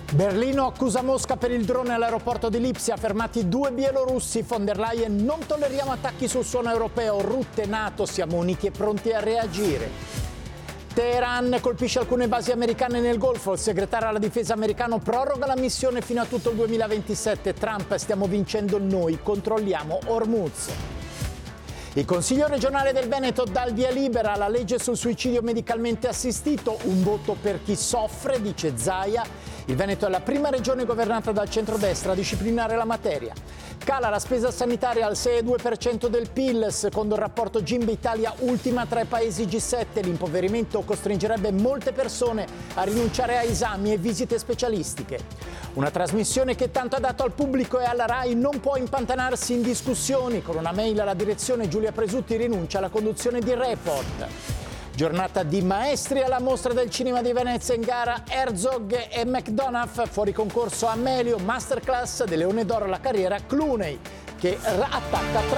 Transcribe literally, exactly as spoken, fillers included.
Berlino accusa Mosca per il drone all'aeroporto di Lipsia, fermati due bielorussi. Von der Leyen: non tolleriamo attacchi sul suolo europeo, rotte NATO, siamo uniti e pronti a reagire. Teheran colpisce alcune basi americane nel Golfo, il segretario alla difesa americano proroga la missione fino a tutto il duemilaventisette. Trump: stiamo vincendo noi, controlliamo Hormuz. Il Consiglio regionale del Veneto dà il via libera alla legge sul suicidio medicalmente assistito, un voto per chi soffre, dice Zaia. Il Veneto è la prima regione governata dal centrodestra a disciplinare la materia. Cala la spesa sanitaria al sei virgola due per cento del P I L, secondo il rapporto G I M B Italia ultima tra i paesi G sette. L'impoverimento costringerebbe molte persone a rinunciare a esami e visite specialistiche. Una trasmissione che tanto ha dato al pubblico e alla RAI non può impantanarsi in discussioni. Con una mail alla direzione, Giulia Presutti rinuncia alla conduzione di Report. Giornata di maestri alla Mostra del Cinema di Venezia, in gara Herzog e McDonagh, fuori concorso Amelio, masterclass de Leone d'Oro alla carriera Clooney, che attacca tra